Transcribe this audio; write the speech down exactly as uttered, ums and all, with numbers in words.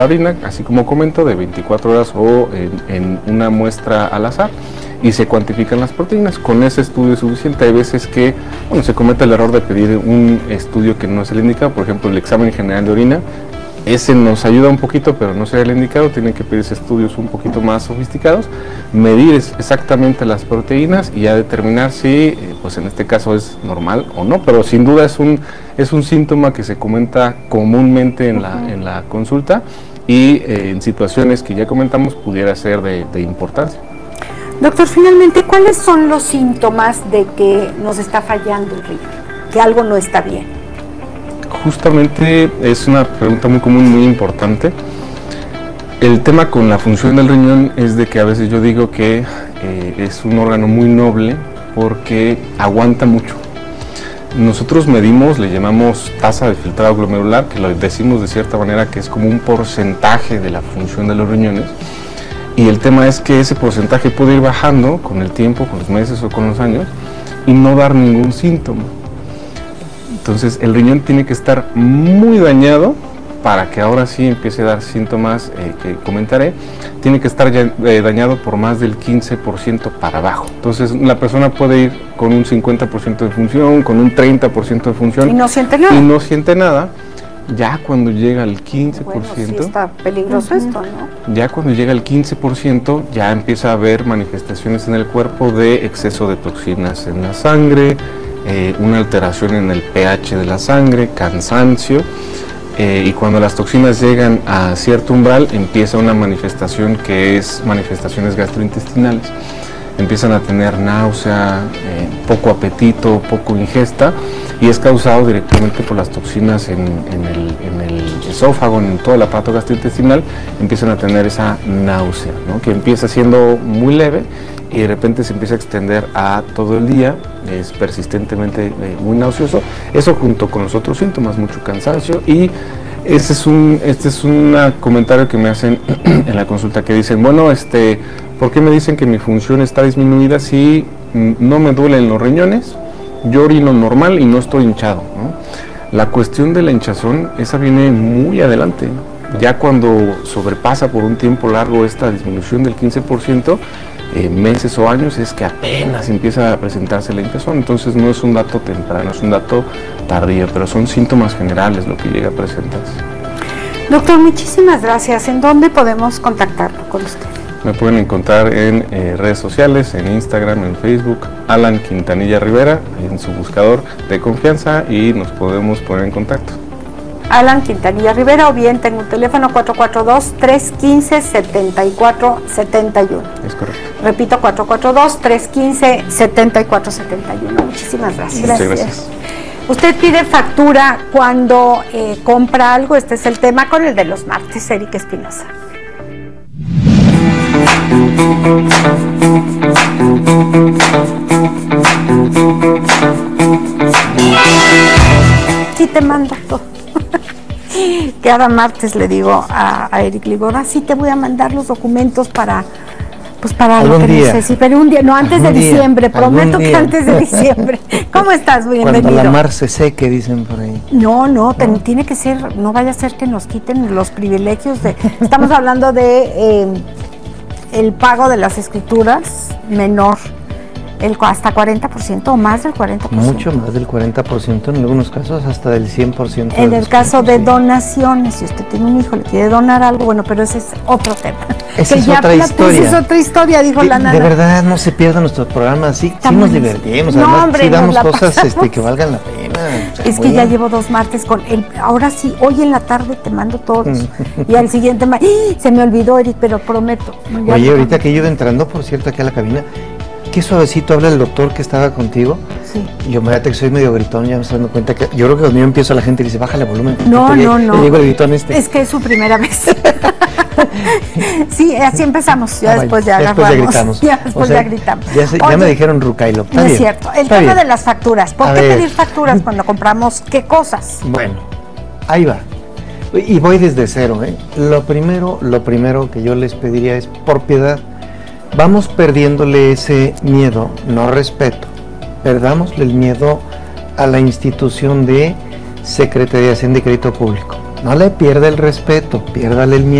orina, así como comento, de veinticuatro horas o en, en una muestra al azar, y se cuantifican las proteínas. Con ese estudio es suficiente. Hay veces que, bueno, se comete el error de pedir un estudio que no es el indicado, por ejemplo, el examen general de orina. Ese nos ayuda un poquito, pero no sería el indicado. Tienen que pedirse estudios un poquito más sofisticados, medir exactamente las proteínas y ya determinar si, eh, pues en este caso es normal o no, pero sin duda es un, es un síntoma que se comenta comúnmente en la, en la consulta y eh, en situaciones que ya comentamos pudiera ser de, de importancia. Doctor, finalmente, ¿cuáles son los síntomas de que nos está fallando el riñón, que algo no está bien? Justamente es una pregunta muy común, muy importante. El tema con la función del riñón es de que a veces yo digo que eh, es un órgano muy noble porque aguanta mucho. Nosotros medimos, le llamamos tasa de filtrado glomerular, que lo decimos de cierta manera que es como un porcentaje de la función de los riñones. Y el tema es que ese porcentaje puede ir bajando con el tiempo, con los meses o con los años, y no dar ningún síntoma. Entonces el riñón tiene que estar muy dañado para que ahora sí empiece a dar síntomas eh, que comentaré. Tiene que estar ya, eh, dañado por más del quince por ciento para abajo. Entonces la persona puede ir con un cincuenta por ciento de función, con un treinta por ciento de función. Y no siente nada. Y no siente nada. Ya cuando llega al quince por ciento, bueno, sí está peligroso uh-huh. esto, ¿no? Ya cuando llega al quince por ciento, ya empieza a haber manifestaciones en el cuerpo de exceso de toxinas en la sangre, eh, una alteración en el pH de la sangre, cansancio, eh, y cuando las toxinas llegan a cierto umbral, empieza una manifestación que es manifestaciones gastrointestinales. Empiezan a tener náusea, eh, poco apetito, poco ingesta, y es causado directamente por las toxinas en, en, el, en el esófago, en todo el aparato gastrointestinal. Empiezan a tener esa náusea, ¿no? Que empieza siendo muy leve y de repente se empieza a extender a todo el día, es persistentemente eh, muy nauseoso. Eso junto con los otros síntomas, mucho cansancio, y ese es un, este es un comentario que me hacen en la consulta, que dicen, bueno, este, ¿por qué me dicen que mi función está disminuida si no me duelen los riñones? Yo orino normal y no estoy hinchado, ¿no? La cuestión de la hinchazón, esa viene muy adelante. Ya cuando sobrepasa por un tiempo largo esta disminución del quince por ciento, eh, meses o años, es que apenas empieza a presentarse la hinchazón. Entonces no es un dato temprano, es un dato tardío, pero son síntomas generales lo que llega a presentarse. Doctor, muchísimas gracias. ¿En dónde podemos contactarlo con usted? Me pueden encontrar en eh, redes sociales, en Instagram, en Facebook, Alan Quintanilla Rivera, en su buscador de confianza, y nos podemos poner en contacto. Alan Quintanilla Rivera, o bien tengo un teléfono cuatro cuatro dos, tres uno cinco, siete cuatro siete uno. Es correcto. Repito, cuatro cuatro dos, tres uno cinco, siete cuatro siete uno. Muchísimas gracias. Muchas gracias. Usted pide factura cuando eh, compra algo. Este es el tema con el de los martes. Erika Espinosa. Sí te mando todo. Cada martes le digo a, a Eric Ligora, sí te voy a mandar los documentos para, pues para lo que necesite, pero un día, no antes de día, diciembre, prometo que antes de diciembre. ¿Cómo estás? Bienvenido. Cuando la mar se seque, dicen por ahí. No, no, no. Tiene que ser, no vaya a ser que nos quiten los privilegios de, estamos hablando de eh, el pago de las escrituras menor, el hasta cuarenta por ciento o más del cuarenta por ciento. Mucho más del cuarenta por ciento, en algunos casos hasta del cien por ciento. En el caso de donaciones, si usted tiene un hijo, le quiere donar algo, bueno, pero ese es otro tema. Esa es otra historia. Esa es otra historia, dijo de, la nana. De verdad, no se pierda nuestro programa, sí, sí nos divertimos, no, además hombre, sí damos cosas pasamos. este, que valgan la pena. O sea, es que bueno. Ya llevo dos martes con él, ahora sí, hoy en la tarde te mando todos, y al siguiente, ma- ¡Ah! Se me olvidó, Eric, pero prometo. Oye, ahorita que yo iba entrando, por cierto, aquí a la cabina, qué suavecito habla el doctor que estaba contigo. Sí. Yo me que soy medio gritón, ya me estoy dando cuenta que yo creo que cuando yo empiezo la gente dice, bájale el volumen. No, no, no. Le digo el gritón este. Es que es su primera vez. Sí, así empezamos, ya ah, después ya después agarramos. Ya gritamos. Ya después o sea, ya gritamos. Ya, se, Oye, ya me dijeron Rucailo. No es cierto. El Está tema bien. de las facturas. ¿Por a qué ver. pedir facturas cuando compramos qué cosas? Bueno, ahí va. Y voy desde cero, ¿eh? Lo primero, lo primero que yo les pediría es, por piedad, vamos perdiéndole ese miedo, no respeto, perdámosle el miedo a la institución de Secretaría de Hacienda y Crédito Público. No le pierda el respeto, piérdale el miedo.